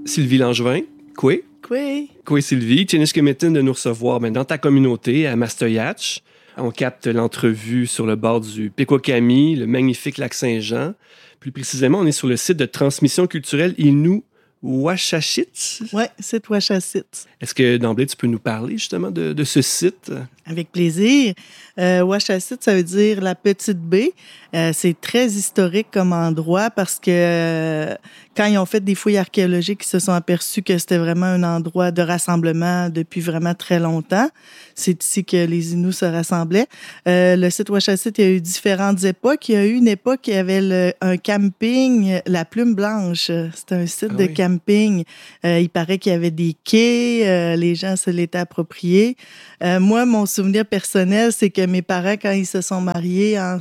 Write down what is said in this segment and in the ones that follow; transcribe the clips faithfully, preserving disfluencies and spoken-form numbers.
Sylvie Langevin, Koué. Koué. Koué Sylvie, Tchénichkemétine de nous recevoir ben, dans ta communauté à Mastoyatch. On capte l'entrevue sur le bord du Péquakami, le magnifique lac Saint-Jean. Plus précisément, on est sur le site de transmission culturelle Innu Ouachachits. Oui, site Ouachachits. Est-ce que d'emblée, tu peux nous parler justement de, de ce site? Avec plaisir. Euh, Ouachachits, ça veut dire la petite baie. Euh, c'est très historique comme endroit parce que euh, quand ils ont fait des fouilles archéologiques, ils se sont aperçus que c'était vraiment un endroit de rassemblement depuis vraiment très longtemps. C'est ici que les Inuits se rassemblaient. Euh, le site Ouachachits, il y a eu différentes époques. Il y a eu une époque qui avait le, un camping, la Plume Blanche. C'était un site ah, de oui. camping. Euh, il paraît qu'il y avait des quais. Euh, les gens se l'étaient appropriés. Euh, moi, mon souvenir personnel, c'est que mes parents, quand ils se sont mariés en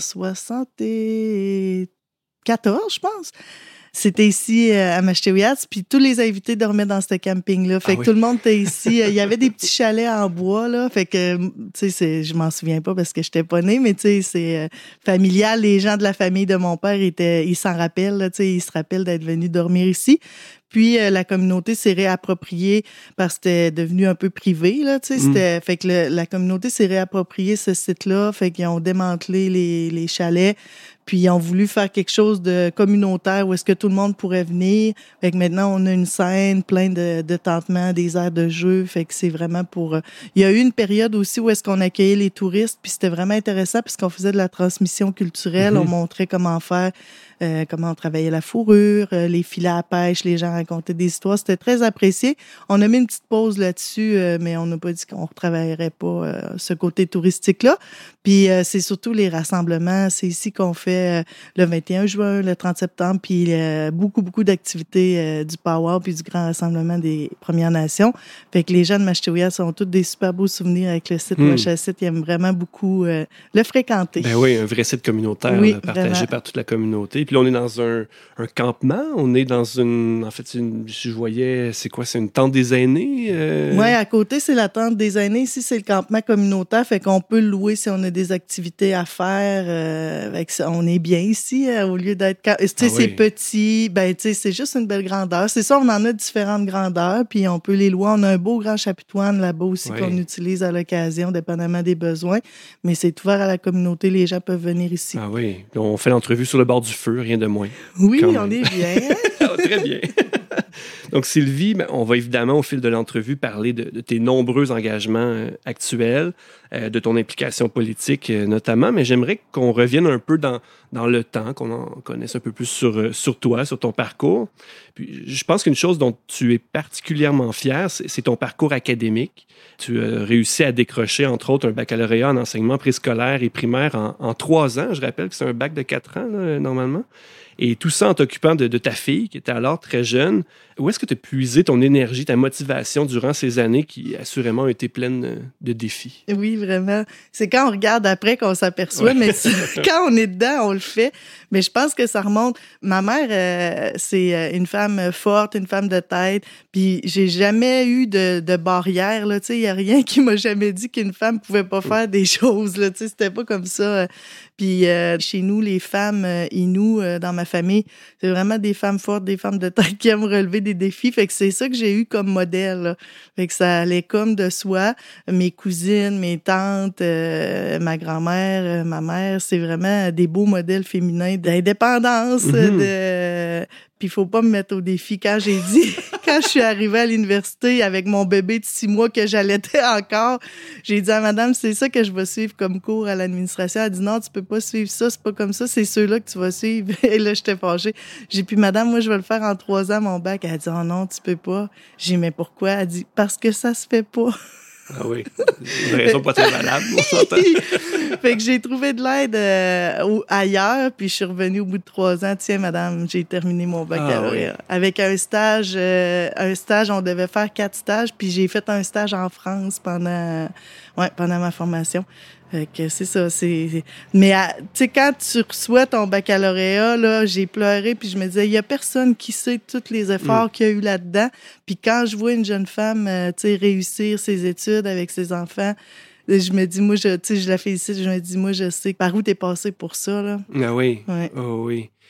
soixante-quatorze, je pense, c'était ici à Mastoyatch, puis tous les invités dormaient dans ce camping-là. Fait ah que oui. tout le monde était ici. Il y avait des petits chalets en bois, là. Fait que, tu sais, je m'en souviens pas parce que j'étais pas née, mais tu sais, c'est euh, familial. Les gens de la famille de mon père, étaient, ils s'en rappellent, là, tu sais, ils se rappellent d'être venus dormir ici. Puis euh, la communauté s'est réappropriée parce que c'était devenu un peu privé, là, tu sais, c'était, mm. fait que le, la communauté s'est réappropriée ce site-là, fait qu'ils ont démantelé les, les chalets, puis ils ont voulu faire quelque chose de communautaire où est-ce que tout le monde pourrait venir. Fait que maintenant, on a une scène plein de, de tentements, des aires de jeu, fait que c'est vraiment pour... Euh, il y a eu une période aussi où est-ce qu'on accueillait les touristes, puis c'était vraiment intéressant puisqu'on faisait de la transmission culturelle, mm-hmm. on montrait comment faire, euh, comment on travaillait la fourrure, euh, les filets à pêche, les gens racontaient des histoires, c'était très apprécié. On a mis une petite pause là-dessus, euh, mais on n'a pas dit qu'on ne retravaillerait pas euh, ce côté touristique-là. Puis euh, c'est surtout les rassemblements, c'est ici qu'on fait euh, le vingt et un juin, le trente septembre, puis euh, beaucoup, beaucoup d'activités euh, du Powwow puis du Grand Rassemblement des Premières Nations. Fait que les gens de Mastoyatch ont tous des super beaux souvenirs avec le site mmh. Ouachachits. Ils aiment vraiment beaucoup euh, le fréquenter. Ben oui, un vrai site communautaire oui, là, partagé vraiment. par toute la communauté. Puis là, on est dans un, un campement, on est dans une... En fait, une, si je voyais, c'est quoi? C'est une tente des aînés? Euh... Oui, à côté, c'est la tente des aînés. Ici, c'est le campement communautaire. Fait qu'on peut le louer si on a des activités à faire. Euh, avec ça, on est bien ici, euh, au lieu d'être... Tu sais, ah, c'est oui. petit. Ben, tu sais, c'est juste une belle grandeur. C'est ça, on en a différentes grandeurs, puis on peut les louer. On a un beau grand chapiteau là-bas aussi oui. qu'on utilise à l'occasion, dépendamment des besoins. Mais c'est ouvert à la communauté. Les gens peuvent venir ici. Ah oui. On fait l'entrevue sur le bord du feu, rien de moins. Oui, on est bien. Très bien. Donc, Sylvie, on va évidemment, au fil de l'entrevue, parler de, de tes nombreux engagements euh, actuels, euh, de ton implication politique euh, notamment, mais j'aimerais qu'on revienne un peu dans, dans le temps, qu'on en connaisse un peu plus sur, euh, sur toi, sur ton parcours. Puis, je pense qu'une chose dont tu es particulièrement fier, c'est, c'est ton parcours académique. Tu as réussi à décrocher, entre autres, un baccalauréat en enseignement préscolaire et primaire en, en trois ans. Je rappelle que c'est un bac de quatre ans, là, normalement. Et tout ça en t'occupant de, de ta fille, qui était alors très jeune. Où est-ce que tu as puisé ton énergie, ta motivation durant ces années qui, assurément, ont été pleines de défis? Oui, vraiment. C'est quand on regarde après qu'on s'aperçoit, ouais. mais quand on est dedans, on le fait. Mais je pense que ça remonte. Ma mère, euh, c'est une femme forte, une femme de tête. Puis j'ai jamais eu de, de barrière, là. Tu sais, il n'y a rien qui m'a jamais dit qu'une femme pouvait pas faire des choses, là. Tu sais, c'était pas comme ça. Puis euh, chez nous, les femmes euh, Inuits, euh, dans ma famille, c'est vraiment des femmes fortes, des femmes de tête qui aiment relever des défis. Fait que c'est ça que j'ai eu comme modèle, là. Fait que ça allait comme de soi. Mes cousines, mes tantes, euh, ma grand-mère, euh, ma mère, c'est vraiment des beaux modèles féminins d'indépendance, mm-hmm. de... Puis il faut pas me mettre au défi. Quand j'ai dit, quand je suis arrivée à l'université avec mon bébé de six mois que j'allaitais encore, j'ai dit à madame, c'est ça que je vais suivre comme cours à l'administration. Elle a dit non, tu peux pas suivre ça, c'est pas comme ça, c'est ceux-là que tu vas suivre. Et là, j'étais fâchée. J'ai dit, madame, moi, je vais le faire en trois ans, mon bac. Elle a dit, oh non, tu peux pas. J'ai dit, mais pourquoi? Elle a dit, parce que ça se fait pas. Ah oui, une raison pas très valable, on s'entend. Fait que j'ai trouvé de l'aide euh, ailleurs, puis je suis revenue au bout de trois ans. Tiens, madame, j'ai terminé mon baccalauréat. Ah oui. Avec un stage, euh, un stage, on devait faire quatre stages, puis j'ai fait un stage en France pendant, ouais, pendant ma formation. Fait que c'est ça, c'est... Mais, tu sais, quand tu reçois ton baccalauréat, là, j'ai pleuré, puis je me disais, il y a personne qui sait tous les efforts mm. qu'il y a eu là-dedans. Puis quand je vois une jeune femme, euh, tu sais, réussir ses études avec ses enfants, je me dis, moi, je, tu sais, je la félicite, je me dis, moi, je sais par où t'es passé pour ça, là. Ah oui, ouais. oh oui.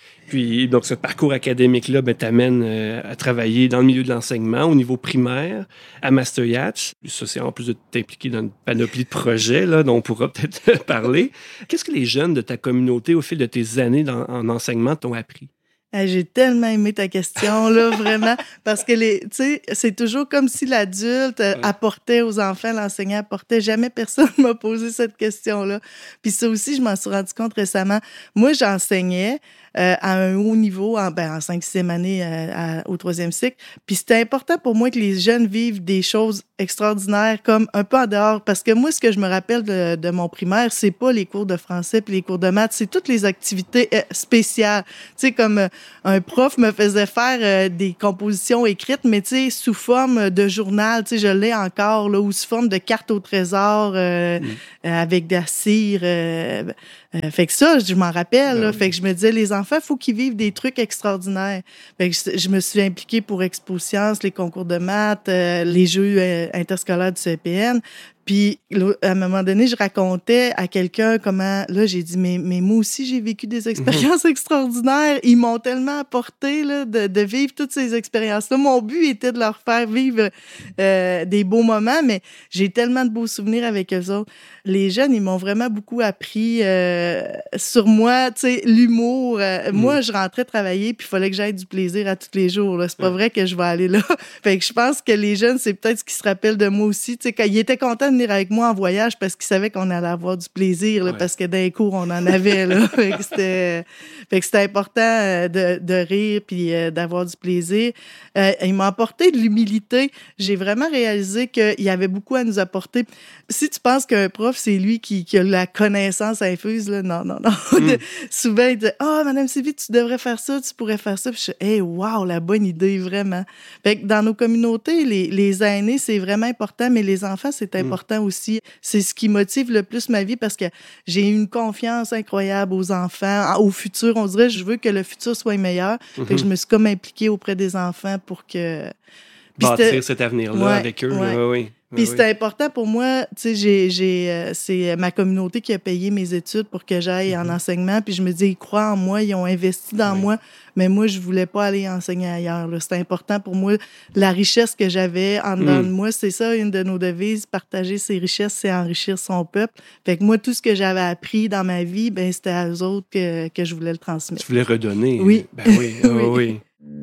Puis, donc, ce parcours académique-là ben, t'amène euh, à travailler dans le milieu de l'enseignement au niveau primaire, à Mastoyatch. Ça, c'est en plus de t'impliquer dans une panoplie de projets, là, dont on pourra peut-être parler. Qu'est-ce que les jeunes de ta communauté, au fil de tes années dans, en enseignement, t'ont appris? Hey, j'ai tellement aimé ta question, là, vraiment, parce que les, tu sais, c'est toujours comme si l'adulte euh, apportait aux enfants, l'enseignant apportait. Jamais personne m'a posé cette question-là. Puis ça aussi, je m'en suis rendu compte récemment. Moi, j'enseignais euh, à un haut niveau, en, ben, en cinq sixième année euh, à, au troisième cycle. Puis c'était important pour moi que les jeunes vivent des choses extraordinaires, comme un peu en dehors. Parce que moi, ce que je me rappelle de, de mon primaire, c'est pas les cours de français puis les cours de maths, c'est toutes les activités euh, spéciales. Tu sais, comme euh, un prof me faisait faire euh, des compositions écrites, mais tu sais, sous forme de journal, tu sais, je l'ai encore, là, ou sous forme de carte au trésor euh, mmh. euh, avec de la cire. Euh, euh, fait que ça, je m'en rappelle. Là, fait que je me disais, les enfants, il faut qu'ils vivent des trucs extraordinaires. Fait que je, je me suis impliquée pour Expo Sciences, les concours de maths, euh, les jeux euh, interscolaires du C E P N. Puis, à un moment donné, je racontais à quelqu'un comment... Là, j'ai dit, mais, mais moi aussi, j'ai vécu des expériences mmh. extraordinaires. Ils m'ont tellement apporté là, de, de vivre toutes ces expériences-là. Mon but était de leur faire vivre euh, des beaux moments, mais j'ai tellement de beaux souvenirs avec eux autres. Les jeunes, ils m'ont vraiment beaucoup appris euh, sur moi, tu sais, l'humour. Euh, mmh. Moi, je rentrais travailler, puis il fallait que j'aille du plaisir à tous les jours. Là. C'est pas mmh. vrai que je vais aller là. Fait que je pense que les jeunes, c'est peut-être ce qu'ils se rappellent de moi aussi. Tu sais, quand ils étaient contents de venir avec moi en voyage parce qu'ils savaient qu'on allait avoir du plaisir, là, ouais. parce que dans les cours, on en avait. Là. fait, que c'était, fait que c'était important de, de rire puis euh, d'avoir du plaisir. Euh, ils m'ont apporté de l'humilité. J'ai vraiment réalisé qu'il y avait beaucoup à nous apporter. Si tu penses qu'un prof, c'est lui qui, qui a la connaissance infuse, là, non, non, non. Mm. Souvent, il dit « Ah, oh, Madame Sylvie, tu devrais faire ça, tu pourrais faire ça. » Puis je dis « Hey, wow, la bonne idée, vraiment. » Fait que dans nos communautés, les, les aînés, c'est vraiment important, mais les enfants, c'est important mm. aussi. C'est ce qui motive le plus ma vie parce que j'ai une confiance incroyable aux enfants, au futur. On dirait, je veux que le futur soit meilleur. Mm-hmm. Fait que je me suis comme impliquée auprès des enfants pour que... Puis bâtir cet avenir-là ouais, avec eux. Ouais. Oui, oui. Puis oui. C'était important pour moi, tu sais, j'ai, j'ai, euh, c'est ma communauté qui a payé mes études pour que j'aille mm-hmm. en enseignement. Puis je me dis, ils croient en moi, ils ont investi dans oui. moi, mais moi, je voulais pas aller enseigner ailleurs. Là. C'était important pour moi. La richesse que j'avais en dedans mm. de moi, c'est ça, une de nos devises, partager ses richesses, c'est enrichir son peuple. Fait que moi, tout ce que j'avais appris dans ma vie, ben c'était à eux autres que, que je voulais le transmettre. Tu voulais redonner. Oui. Ben oui, oh, oui. oui.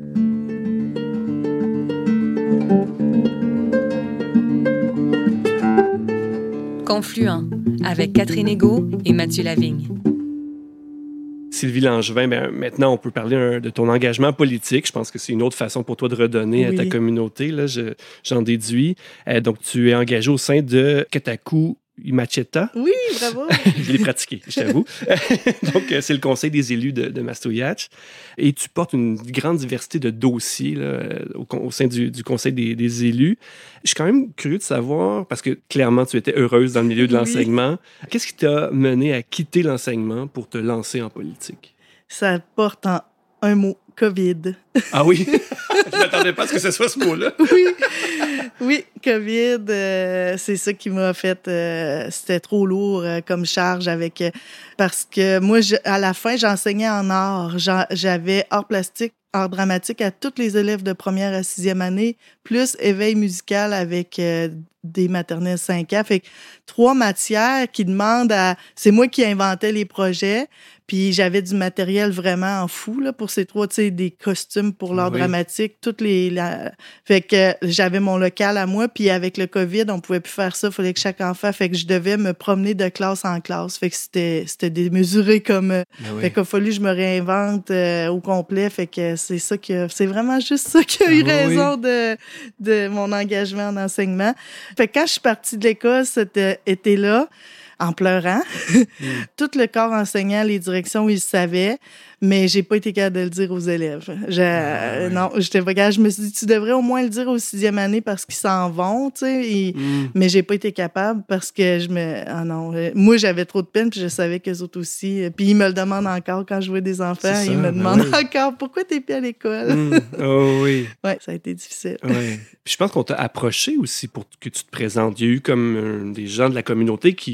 Confluent, avec Catherine Egault et Mathieu Lavigne. Sylvie Langevin, ben, maintenant, on peut parler de ton engagement politique. Je pense que c'est une autre façon pour toi de redonner oui. à ta communauté, là, je, j'en déduis. Euh, donc, tu es engagé au sein de Katakou Imacheta. Oui, bravo! Je l'ai pratiqué, je t'avoue. Donc, c'est le conseil des élus de, de Mastoyatch. Et tu portes une grande diversité de dossiers là, au, au sein du, du conseil des, des élus. Je suis quand même curieux de savoir, parce que clairement, tu étais heureuse dans le milieu de oui. l'enseignement. Qu'est-ce qui t'a mené à quitter l'enseignement pour te lancer en politique? Ça porte en un mot. COVID. Ah oui? Je ne m'attendais pas à ce que ce soit ce mot-là. oui, oui, COVID, euh, c'est ça qui m'a fait... Euh, c'était trop lourd euh, comme charge avec... Euh, parce que moi, je, à la fin, j'enseignais en art. J'en, j'avais art plastique, art dramatique à tous les élèves de première à sixième année, plus éveil musical avec euh, des maternelles cinq ans. Fait que trois matières qui demandent à... C'est moi qui inventais les projets. Puis j'avais du matériel vraiment en fou là, pour ces trois, tu sais, des costumes pour l'art oui. dramatique, toutes les... La... Fait que j'avais mon local à moi, puis avec le COVID, on pouvait plus faire ça, il fallait que chaque enfant... Fait que je devais me promener de classe en classe. Fait que c'était, c'était démesuré comme... Ben oui. Fait qu'il a fallu que je me réinvente euh, au complet. Fait que c'est ça que... C'est vraiment juste ça qui a eu ah, raison oui. de, de mon engagement en enseignement. Fait que quand je suis partie de l'école cet été-là, en pleurant. Mm. Tout le corps enseignant, les directions, ils le savaient, mais j'ai pas été capable de le dire aux élèves. Je, ah, oui. Non, j'étais pas capable. Je me suis dit, tu devrais au moins le dire aux sixième année parce qu'ils s'en vont, tu sais. Et... Mm. Mais j'ai pas été capable parce que je me... Ah non, moi, j'avais trop de peine puis je savais qu'eux autres aussi. Puis ils me le demandent encore quand je vois des enfants. Ça, ils me demandent oui. encore, pourquoi t'es plus à l'école? Mm. Oh oui. Ouais, ça a été difficile. Ouais. Puis je pense qu'on t'a approché aussi pour que tu te présentes. Il y a eu comme euh, des gens de la communauté qui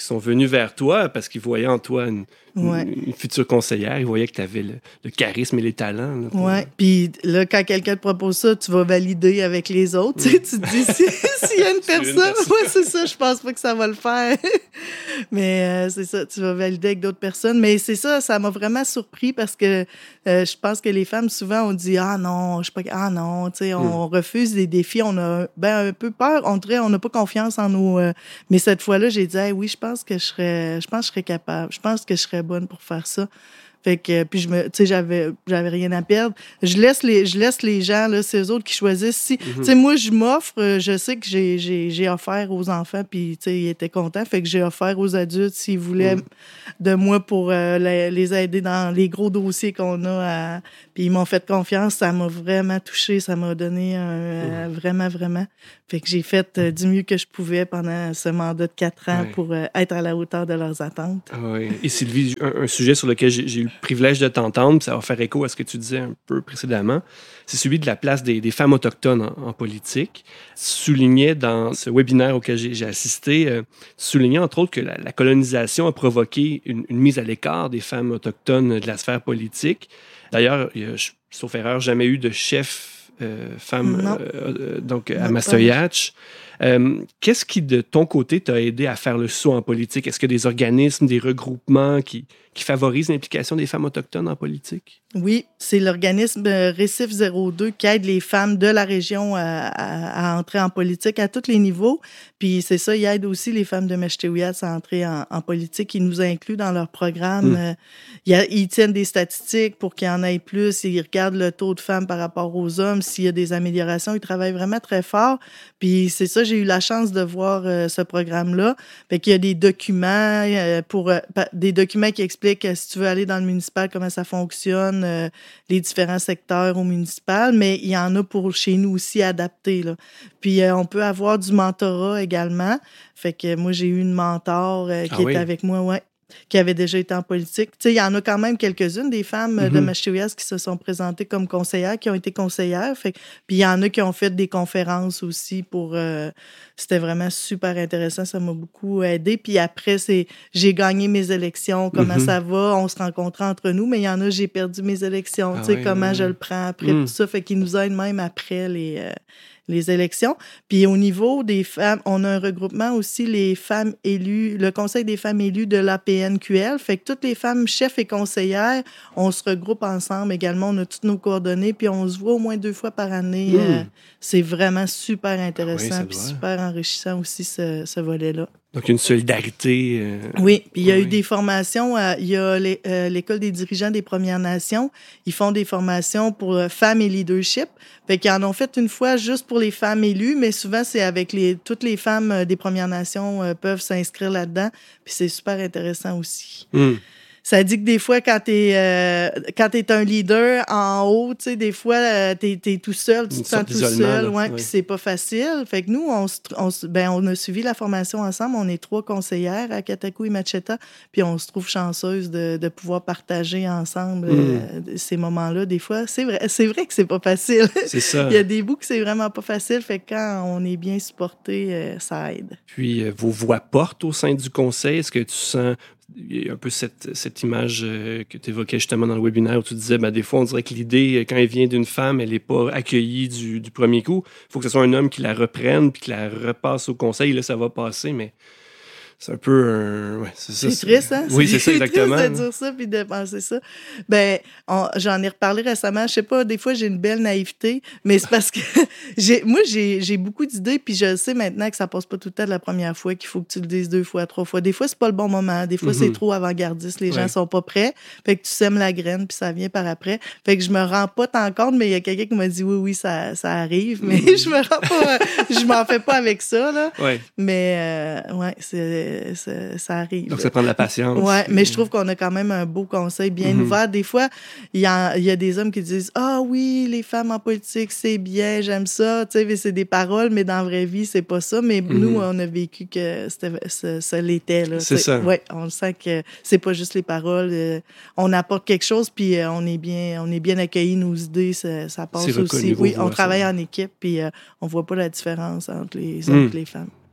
qui sont venus vers toi parce qu'ils voyaient en toi une, ouais. une, une future conseillère. Ils voyaient que tu avais le, le charisme et les talents. Là, pour... Oui. Puis là, quand quelqu'un te propose ça, tu vas valider avec les autres. Mm. Tu te dis, s'il si y a une personne, ouais, c'est ça, je pense pas que ça va le faire. Mais euh, c'est ça, tu vas valider avec d'autres personnes. Mais c'est ça, ça m'a vraiment surpris parce que euh, je pense que les femmes, souvent, on dit « Ah non, je sais pas... Ah non, tu sais, on mm. refuse des défis. On a ben, un peu peur. On dirait on n'a pas confiance en nous. Euh... » Mais cette fois-là, j'ai dit hey, « Oui, je pense que je serais, je pense que je serais capable. Je pense que je serais bonne pour faire ça. » Fait que, puis je me, tu sais, j'avais, j'avais rien à perdre. Je laisse les, je laisse les gens, là, c'est eux autres qui choisissent. Si, mm-hmm. tu sais, moi, je m'offre, je sais que j'ai, j'ai, j'ai offert aux enfants, puis, tu sais, ils étaient contents. Fait que j'ai offert aux adultes s'ils voulaient mm. de moi pour euh, les, les aider dans les gros dossiers qu'on a. À... Puis ils m'ont fait confiance. Ça m'a vraiment touché. Ça m'a donné un, euh, mm. vraiment, vraiment. Fait que j'ai fait euh, du mieux que je pouvais pendant ce mandat de quatre ans ouais. pour euh, être à la hauteur de leurs attentes. Ah oui. Et Sylvie, un, un sujet sur lequel j'ai, j'ai eu le privilège de t'entendre, puis ça va faire écho à ce que tu disais un peu précédemment, c'est celui de la place des, des femmes autochtones en, en politique. Tu soulignais dans ce webinaire auquel j'ai, j'ai assisté, euh, tu soulignais entre autres que la, la colonisation a provoqué une, une mise à l'écart des femmes autochtones de la sphère politique. D'ailleurs, il y a, sauf erreur, jamais eu de chef Euh, femme euh, euh, donc à Mastoyatch. Euh, qu'est-ce qui, de ton côté, t'a aidé à faire le saut en politique? Est-ce qu'il y a des organismes, des regroupements qui, qui favorisent l'implication des femmes autochtones en politique? Oui, c'est l'organisme Récif zéro deux qui aide les femmes de la région à, à, à entrer en politique à tous les niveaux. Puis c'est ça, il aide aussi les femmes de Meshtewiyats à entrer en, en politique. Ils nous incluent dans leur programme. Mmh. Ils, ils tiennent des statistiques pour qu'il y en ait plus. Ils regardent le taux de femmes par rapport aux hommes. S'il y a des améliorations, ils travaillent vraiment très fort. Puis c'est ça, j'ai eu la chance de voir euh, ce programme-là. Fait qu'il y a des documents euh, pour euh, des documents qui expliquent euh, si tu veux aller dans le municipal, comment ça fonctionne, euh, les différents secteurs au municipal, mais il y en a pour chez nous aussi adaptés, là. Puis euh, on peut avoir du mentorat également. Fait que moi, j'ai eu une mentor euh, qui ah, était oui? avec moi, ouais. qui avait déjà été en politique. Tu sais, il y en a quand même quelques-unes des femmes mm-hmm. de Meshtewiyats qui se sont présentées comme conseillères, qui ont été conseillères. Fait, puis il y en a qui ont fait des conférences aussi pour... Euh, c'était vraiment super intéressant. Ça m'a beaucoup aidé. Puis après, c'est j'ai gagné mes élections. Comment mm-hmm. ça va? On se rencontrait entre nous, mais il y en a, j'ai perdu mes élections. Ah, tu sais, oui, comment oui. je le prends après, mm. tout ça. Fait qu'ils nous aident même après les... Euh, les élections. Puis au niveau des femmes, on a un regroupement aussi, les femmes élues, le Conseil des femmes élues de l'A P N Q L. Fait que toutes les femmes chefs et conseillères, on se regroupe ensemble également. On a toutes nos coordonnées, puis on se voit au moins deux fois par année. Mmh. Euh, c'est vraiment super intéressant, ah oui, puis super enrichissant aussi, ce, ce volet-là. Donc, une solidarité. Euh... Oui, puis il y a oui. eu des formations. Euh, il y a les, euh, l'École des dirigeants des Premières Nations. Ils font des formations pour euh, femmes et leadership. Fait qu'ils en ont fait une fois juste pour les femmes élues, mais souvent, c'est avec les toutes les femmes euh, des Premières Nations euh, peuvent s'inscrire là-dedans. Puis c'est super intéressant aussi. Mm. Ça dit que des fois, quand t'es euh, quand t'es un leader en haut, tu sais, des fois, euh, t'es, t'es tout seul, tu te sens tout seul, ouais, puis c'est pas facile. Fait que nous, on, on, ben, on a suivi la formation ensemble. On est trois conseillères à Katakou et Macheta, puis on se trouve chanceuse de, de pouvoir partager ensemble mm. euh, ces moments-là. Des fois, c'est vrai, c'est vrai que c'est pas facile. C'est ça. Il y a des bouts que c'est vraiment pas facile. Fait que quand on est bien supporté, euh, ça aide. Puis, euh, vos voix portent au sein du conseil. Est-ce que tu sens... Il y a un peu cette, cette image euh, que tu évoquais justement dans le webinaire où tu disais, ben, des fois, on dirait que l'idée, quand elle vient d'une femme, elle n'est pas accueillie du, du premier coup. Il faut que ce soit un homme qui la reprenne puis qui la repasse au conseil. Là, ça va passer, mais c'est un peu un... Ouais, c'est ça, c'est, c'est triste, hein? Oui, c'est, c'est ça, exactement. C'est triste de dire ça puis de penser ça. Ben, on, j'en ai reparlé récemment. Je sais pas, des fois, j'ai une belle naïveté, mais c'est parce que j'ai, moi, j'ai, j'ai beaucoup d'idées puis je sais maintenant que ça passe pas tout le temps de la première fois, qu'il faut que tu le dises deux fois, trois fois. Des fois, c'est pas le bon moment. Des fois, mm-hmm. c'est trop avant-gardiste. Les gens ouais. sont pas prêts. Fait que tu sèmes la graine puis ça vient par après. Fait que je me rends pas tant compte, mais il y a quelqu'un qui m'a dit oui, oui, ça, ça arrive, mais mm-hmm. je me rends pas, je m'en fais pas avec ça, là. Ouais. Mais, euh, ouais, c'est, Ça, ça arrive. Donc, ça prend de la patience. Oui, mais je trouve qu'on a quand même un beau conseil bien mm-hmm. ouvert. Des fois, il y a, y a des hommes qui disent « Ah oui, les femmes en politique, c'est bien, j'aime ça. » Tu sais, c'est des paroles, mais dans la vraie vie, c'est pas ça. Mais mm-hmm. nous, on a vécu que c'était, ça, ça l'était. Là, c'est ça. Oui, on sent que c'est pas juste les paroles. Euh, on apporte quelque chose, puis euh, on est bien on est bien accueillis, nos idées, ça, ça passe aussi. Oui, on travaille ça. En équipe, puis euh, on voit pas la différence entre les hommes mm. et les femmes.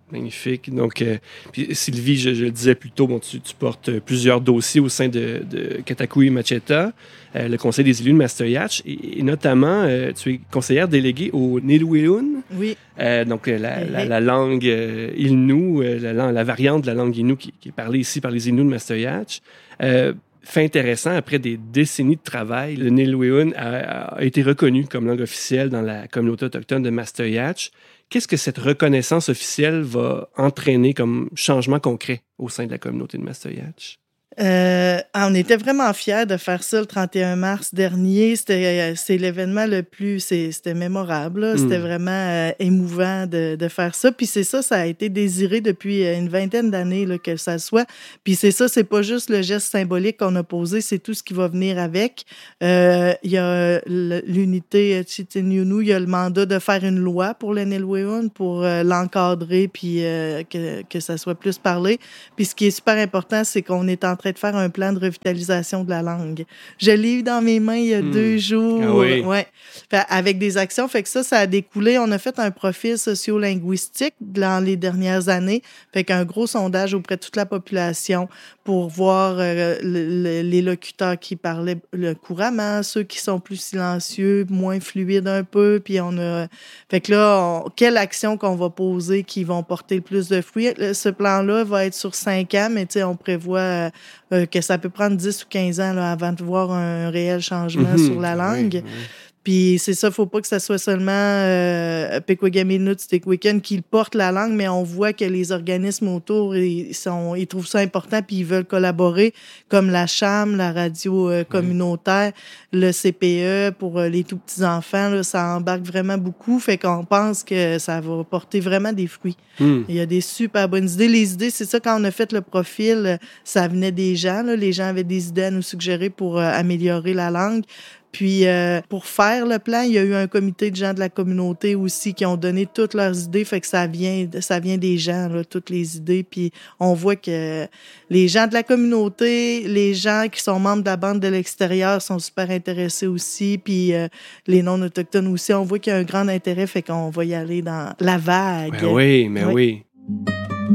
Magnifique. Donc, euh, puis Sylvie, je, je le disais plus tôt, bon, tu, tu portes plusieurs dossiers au sein de, de Katakou Macheta, euh, le Conseil des élus de Mastoyatch, et, et notamment, euh, tu es conseillère déléguée au Nilwilun. Oui. Euh, donc, la, la, la langue euh, Innu, euh, la, la variante de la langue Innu qui, qui est parlée ici par les Inuits de Mastoyatch. Euh, fait intéressant, après des décennies de travail, le Nilwilun a, a été reconnu comme langue officielle dans la communauté autochtone de Mastoyatch. Qu'est-ce que cette reconnaissance officielle va entraîner comme changement concret au sein de la communauté de Mastoyatch? Euh, on était vraiment fiers de faire ça le trente et un mars dernier. C'était, c'est l'événement le plus... C'est, c'était mémorable. Là. Mm. C'était vraiment euh, émouvant de, de faire ça. Puis c'est ça, ça a été désiré depuis une vingtaine d'années là, que ça soit. Puis c'est ça, c'est pas juste le geste symbolique qu'on a posé, c'est tout ce qui va venir avec. Euh, il y a l'unité Tchitinyunu, il y a le mandat de faire une loi pour le Nilwilun, pour euh, l'encadrer puis euh, que, que ça soit plus parlé. Puis ce qui est super important, c'est qu'on est en train de faire un plan de revitalisation de la langue. Je l'ai eu dans mes mains il y a mmh. deux jours. Ah oui. Ouais. Fait, avec des actions. Fait que ça, ça a découlé. On a fait un profil sociolinguistique dans les dernières années. Fait qu'un gros sondage auprès de toute la population pour voir euh, le, le, les locuteurs qui parlaient le couramment, ceux qui sont plus silencieux, moins fluides un peu. Puis on a... Fait que là, on... quelle action qu'on va poser qui vont porter le plus de fruits? Ce plan-là va être sur cinq ans, mais tu sais, on prévoit euh, que ça peut prendre dix ou quinze ans là, avant de voir un réel changement mmh, sur la langue. Oui, oui. Puis c'est ça, faut pas que ça soit seulement euh, Pequawagaminut-Stikwikan qui porte la langue, mais on voit que les organismes autour, ils, sont, ils trouvent ça important puis ils veulent collaborer, comme la C H A M, la radio euh, communautaire, oui. le C P E pour euh, les tout-petits-enfants, là, ça embarque vraiment beaucoup, fait qu'on pense que ça va porter vraiment des fruits. Mm. Il y a des super bonnes idées. Les idées, c'est ça, quand on a fait le profil, ça venait des gens, là, les gens avaient des idées à nous suggérer pour euh, améliorer la langue. Puis, euh, pour faire le plan, il y a eu un comité de gens de la communauté aussi qui ont donné toutes leurs idées. Fait que ça vient, ça vient des gens, là, toutes les idées. Puis, on voit que les gens de la communauté, les gens qui sont membres de la bande de l'extérieur sont super intéressés aussi. Puis, euh, les non-autochtones aussi. On voit qu'il y a un grand intérêt. Fait qu'on va y aller dans la vague. Ben oui, mais oui. oui.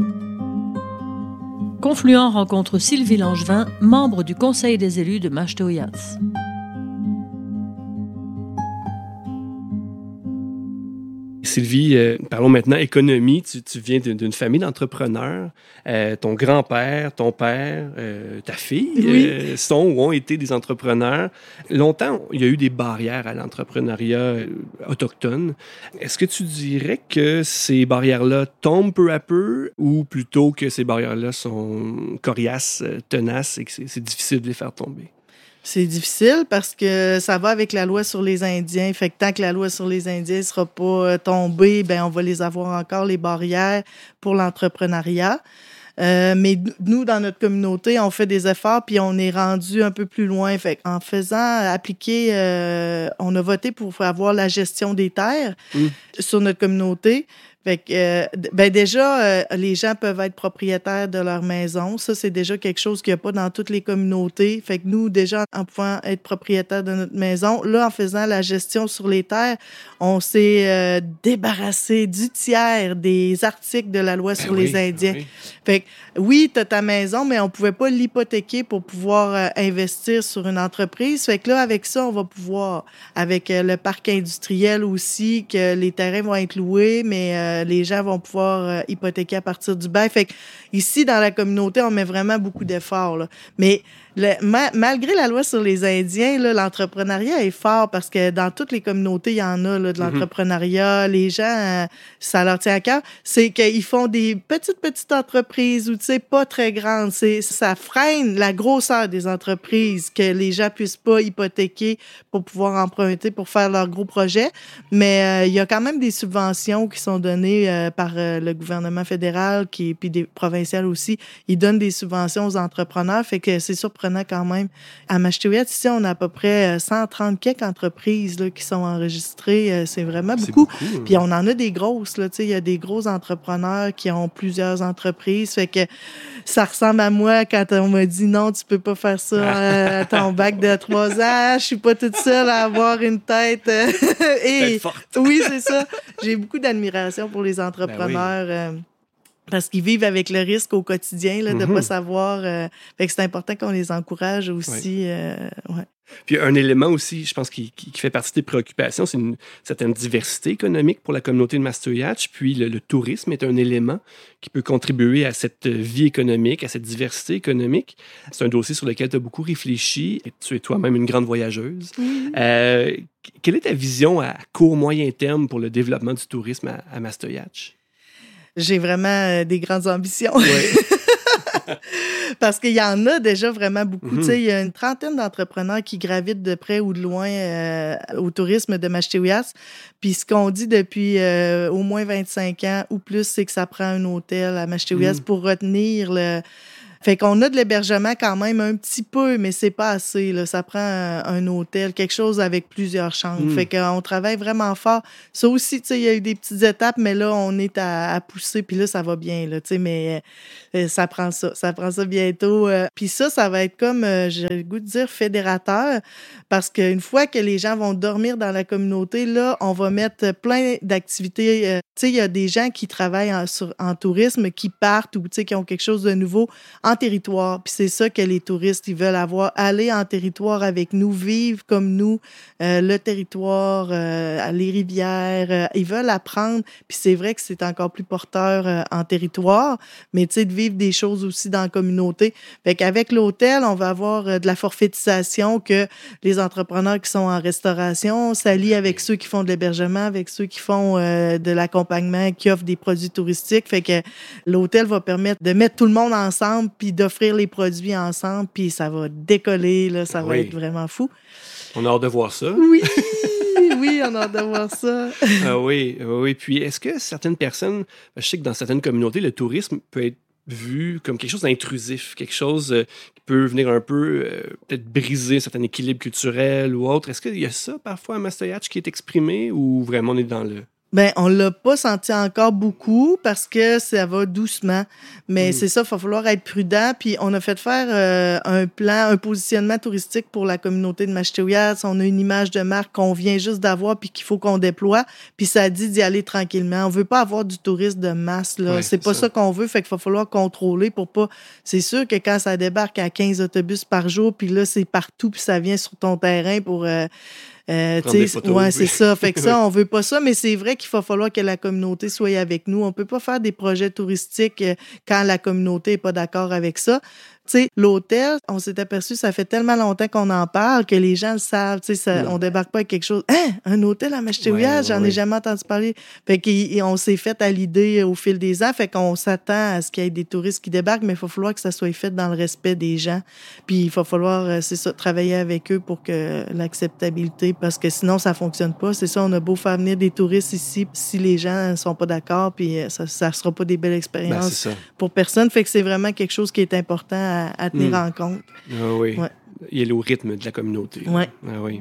Confluent rencontre Sylvie Langevin, membre du Conseil des élus de Machtoyatsz. Sylvie, euh, parlons maintenant économie. Tu, tu viens d'une, d'une famille d'entrepreneurs. Euh, ton grand-père, ton père, euh, ta fille oui. euh, sont ou ont été des entrepreneurs. Longtemps, il y a eu des barrières à l'entrepreneuriat autochtone. Est-ce que tu dirais que ces barrières-là tombent peu à peu ou plutôt que ces barrières-là sont coriaces, tenaces et que c'est, c'est difficile de les faire tomber? C'est difficile parce que ça va avec la loi sur les Indiens. Fait que tant que la loi sur les Indiens ne sera pas tombée, ben on va les avoir encore, les barrières pour l'entrepreneuriat. Euh, mais nous, dans notre communauté, on fait des efforts puis on est rendu un peu plus loin. Fait en faisant appliquer, euh, on a voté pour avoir la gestion des terres mmh. sur notre communauté. Fait que, euh, ben déjà, euh, les gens peuvent être propriétaires de leur maison. Ça, c'est déjà quelque chose qu'il n'y a pas dans toutes les communautés. Fait que nous, déjà, en pouvant être propriétaires de notre maison, là, en faisant la gestion sur les terres, on s'est euh, débarrassé du tiers des articles de la loi sur ben les oui, Indiens. Ben oui. Fait que, oui, t'as ta maison, mais on pouvait pas l'hypothéquer pour pouvoir euh, investir sur une entreprise. Fait que là, avec ça, on va pouvoir, avec euh, le parc industriel aussi, que les terrains vont être loués, mais euh, les gens vont pouvoir euh, hypothéquer à partir du bail. Fait que ici, dans la communauté, on met vraiment beaucoup d'efforts, là. Mais le, ma, malgré la loi sur les Indiens, là, l'entrepreneuriat est fort parce que dans toutes les communautés, il y en a là, de l'entrepreneuriat. Mm-hmm. Les gens, euh, ça leur tient à cœur. C'est qu'ils font des petites, petites entreprises ou, tu sais, pas très grandes. C'est, ça freine la grosseur des entreprises que les gens puissent pas hypothéquer pour pouvoir emprunter pour faire leurs gros projets. Mais euh, il y a quand même des subventions qui sont données euh, par euh, le gouvernement fédéral qui, puis des provinciales aussi. Ils donnent des subventions aux entrepreneurs. Fait que c'est surprenant quand même. À Machtoyatsz, ici, on a à peu près cent trente quelques entreprises là, qui sont enregistrées. C'est vraiment beaucoup. C'est beaucoup hein. Puis on en a des grosses. Là, il y a des gros entrepreneurs qui ont plusieurs entreprises. Fait que ça ressemble à moi quand on m'a dit non, tu peux pas faire ça à ton bac de trois ans. Je suis pas toute seule à avoir une tête. Et tête forte. Oui, c'est ça. J'ai beaucoup d'admiration pour les entrepreneurs. Ben oui. Parce qu'ils vivent avec le risque au quotidien là, de ne mm-hmm. pas savoir. Euh, fait que c'est important qu'on les encourage aussi. Oui. Euh, ouais. Puis un élément aussi, je pense, qui, qui, qui fait partie des préoccupations, c'est une certaine diversité économique pour la communauté de Mastojatch. Puis le, le tourisme est un élément qui peut contribuer à cette vie économique, à cette diversité économique. C'est un dossier sur lequel tu as beaucoup réfléchi. Et tu es toi-même une grande voyageuse. Mm-hmm. Euh, quelle est ta vision à court, moyen terme pour le développement du tourisme à, à Mastojatch? J'ai vraiment euh, des grandes ambitions. Oui. Parce qu'il y en a déjà vraiment beaucoup. Mm-hmm. Tu sais, il y a une trentaine d'entrepreneurs qui gravitent de près ou de loin euh, au tourisme de Mashtewiyatz. Puis ce qu'on dit depuis euh, au moins vingt-cinq ans ou plus, c'est que ça prend un hôtel à Mashtewiyatz mm. pour retenir le... Fait qu'on a de l'hébergement quand même un petit peu, mais c'est pas assez, là. Ça prend un, un hôtel, quelque chose avec plusieurs chambres. Mm. Fait qu'on travaille vraiment fort. Ça aussi, tu sais, il y a eu des petites étapes, mais là, on est à, à pousser, puis là, ça va bien, là, tu sais, mais euh, ça prend ça. Ça prend ça bientôt. Euh, puis ça, ça va être comme, euh, j'ai le goût de dire, fédérateur, parce qu'une fois que les gens vont dormir dans la communauté, là, on va mettre plein d'activités. Euh, tu sais, il y a des gens qui travaillent en, sur, en tourisme, qui partent ou, tu sais, qui ont quelque chose de nouveau en territoire. Puis c'est ça que les touristes, ils veulent avoir. Aller en territoire avec nous, vivre comme nous, euh, le territoire, euh, les rivières. Euh, ils veulent apprendre. Puis c'est vrai que c'est encore plus porteur euh, en territoire, mais tu sais, de vivre des choses aussi dans la communauté. Fait qu'avec l'hôtel, on va avoir euh, de la forfaitisation que les entrepreneurs qui sont en restauration s'allient avec ceux qui font de l'hébergement, avec ceux qui font euh, de l'accompagnement, qui offrent des produits touristiques. Fait que l'hôtel va permettre de mettre tout le monde ensemble puis d'offrir les produits ensemble, puis ça va décoller, là, ça oui. va être vraiment fou. On a hâte de voir ça. Oui, oui, on a hâte de voir ça. Ah oui, oui. Puis est-ce que certaines personnes, je sais que dans certaines communautés, le tourisme peut être vu comme quelque chose d'intrusif, quelque chose euh, qui peut venir un peu, euh, peut-être briser un certain équilibre culturel ou autre. Est-ce qu'il y a ça parfois à Mastojatch qui est exprimé ou vraiment on est dans le... Ben, on l'a pas senti encore beaucoup parce que ça va doucement. Mais mm. c'est ça, il va falloir être prudent. Puis on a fait faire euh, un plan, un positionnement touristique pour la communauté de Mashtewiyatz. On a une image de marque qu'on vient juste d'avoir puis qu'il faut qu'on déploie. Puis ça dit d'y aller tranquillement. On veut pas avoir du tourisme de masse, là. Ouais, c'est, c'est pas ça, ça qu'on veut. Fait qu'il va falloir contrôler pour pas... C'est sûr que quand ça débarque à quinze autobus par jour, puis là, c'est partout, puis ça vient sur ton terrain pour... Euh, Euh, photos, ouais, oui. c'est ça. Fait que ça, on veut pas ça, mais c'est vrai qu'il va falloir que la communauté soit avec nous. On peut pas faire des projets touristiques quand la communauté est pas d'accord avec ça. Tu sais, l'hôtel, on s'est aperçu, ça fait tellement longtemps qu'on en parle que les gens le savent. Tu sais, on débarque pas avec quelque chose. Hein, un hôtel à Mashtewiyatz, ouais, j'en ouais. ai jamais entendu parler. Fait qu'on s'est fait à l'idée au fil des ans. Fait qu'on s'attend à ce qu'il y ait des touristes qui débarquent, mais il va falloir que ça soit fait dans le respect des gens. Puis il va falloir, c'est ça, travailler avec eux pour que l'acceptabilité, parce que sinon ça fonctionne pas. C'est ça, on a beau faire venir des touristes ici, si les gens ne sont pas d'accord, puis ça, ça sera pas des belles expériences ben, pour personne. Fait que c'est vraiment quelque chose qui est important à À, à tenir mmh. en compte. Ah oui. Ouais. Il est au rythme de la communauté. Ouais. Ah oui.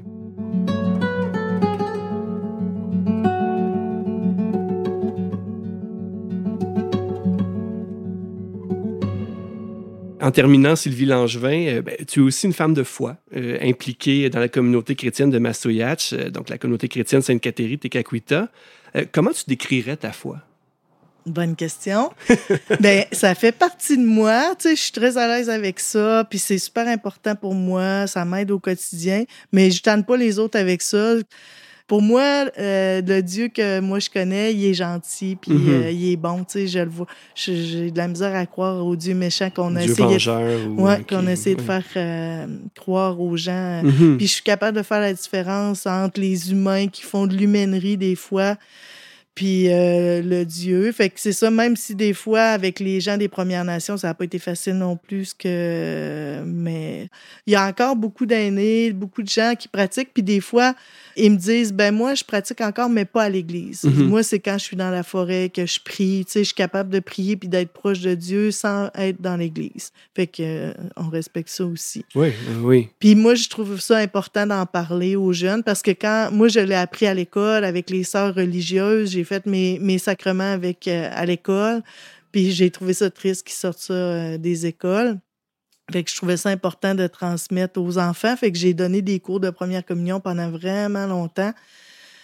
En terminant, Sylvie Langevin, euh, ben, tu es aussi une femme de foi, euh, impliquée dans la communauté chrétienne de Mastojatch, euh, donc la communauté chrétienne Sainte-Catherine-Tekakwitha. Euh, comment tu décrirais ta foi? Bonne question. Ben, ça fait partie de moi. Tu sais, je suis très à l'aise avec ça. Puis c'est super important pour moi. Ça m'aide au quotidien. Mais je tente pas les autres avec ça. Pour moi, euh, le Dieu que moi je connais, il est gentil. Puis mm-hmm. euh, il est bon. Tu sais, je le vois. Je, j'ai de la misère à croire au Dieu méchant qu'on a Dieu essayé. Vengeur, de... ou... Ouais, okay. qu'on a essayé de faire euh, croire aux gens. Mm-hmm. Puis je suis capable de faire la différence entre les humains qui font de l'humainerie des fois. Puis euh, le Dieu. Fait que c'est ça, même si des fois, avec les gens des Premières Nations, ça n'a pas été facile non plus. que Mais il y a encore beaucoup d'aînés, beaucoup de gens qui pratiquent. Puis des fois, ils me disent, ben moi, je pratique encore, mais pas à l'église. Mm-hmm. Moi, c'est quand je suis dans la forêt que je prie. Tu sais, je suis capable de prier puis d'être proche de Dieu sans être dans l'église. Fait que euh, on respecte ça aussi. Oui, euh, oui. Puis moi, je trouve ça important d'en parler aux jeunes parce que quand moi, je l'ai appris à l'école avec les sœurs religieuses, j'ai fait mes, mes sacrements avec, euh, à l'école, puis j'ai trouvé ça triste qu'ils sortent ça euh, des écoles. Fait que je trouvais ça important de transmettre aux enfants. Fait que j'ai donné des cours de première communion pendant vraiment longtemps.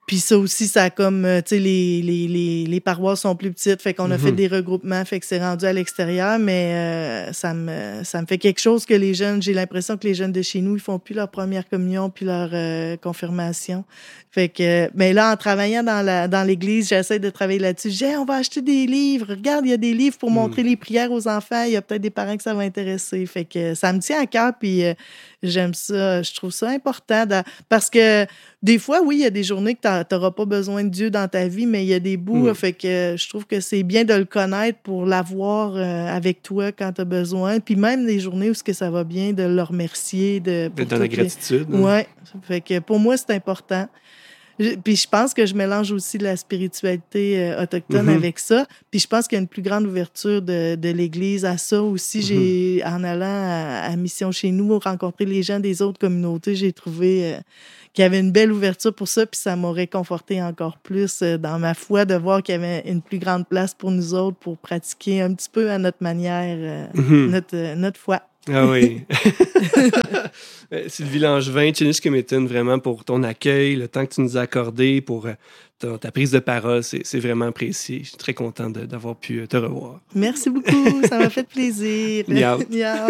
Puis ça aussi, ça a comme, tu sais, les, les, les, les paroisses sont plus petites, fait qu'on a mm-hmm. fait des regroupements, fait que c'est rendu à l'extérieur, mais euh, ça me ça me fait quelque chose que les jeunes, j'ai l'impression que les jeunes de chez nous, ils font plus leur première communion, puis leur euh, confirmation. Fait que, mais là, en travaillant dans la dans l'église, j'essaie de travailler là-dessus. Je dis, hey, on va acheter des livres. Regarde, il y a des livres pour mm. montrer les prières aux enfants. Il y a peut-être des parents que ça va intéresser. Fait que ça me tient à cœur, puis euh, j'aime ça. Je trouve ça important de, parce que des fois, oui, il y a des journées que tu n'auras pas besoin de Dieu dans ta vie, mais il y a des bouts. Mm. Fait que je trouve que c'est bien de le connaître pour l'avoir euh, avec toi quand tu as besoin. Puis même des journées où ce que ça va bien, de le remercier. De, D'être dans la gratitude. Les... Hein? Oui. Fait que pour moi, c'est important. Je, puis je pense que je mélange aussi la spiritualité euh, autochtone mm-hmm. avec ça. Puis je pense qu'il y a une plus grande ouverture de, de l'Église à ça aussi. Mm-hmm. J'ai, en allant à, à Mission Chez Nous, rencontrer les gens des autres communautés, j'ai trouvé euh, qu'il y avait une belle ouverture pour ça. Puis ça m'a réconforté encore plus euh, dans ma foi de voir qu'il y avait une plus grande place pour nous autres pour pratiquer un petit peu à notre manière euh, mm-hmm. notre, euh, notre foi. Ah oui. Sylvie Langevin, Tchiniskeméten, vraiment pour ton accueil, le temps que tu nous as accordé, pour ta, ta prise de parole, c'est, c'est vraiment apprécié. Je suis très content de, d'avoir pu te revoir. Merci beaucoup, ça m'a fait plaisir. Miaou. Miaou.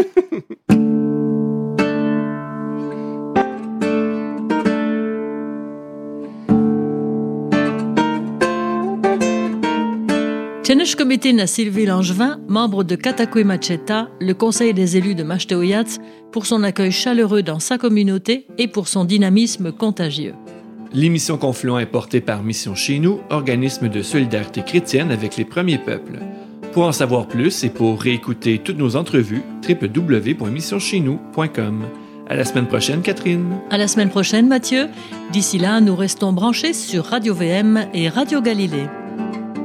Tchiniskeméten à Sylvie Langevin, membre de Katakwe Macheta, le conseil des élus de Mashteuiatsi, pour son accueil chaleureux dans sa communauté et pour son dynamisme contagieux. L'émission Confluent est portée par Mission Chez Nous, organisme de solidarité chrétienne avec les premiers peuples. Pour en savoir plus et pour réécouter toutes nos entrevues, w w w point mission chez nous point com. À la semaine prochaine, Catherine. À la semaine prochaine, Mathieu. D'ici là, nous restons branchés sur Radio V M et Radio Galilée.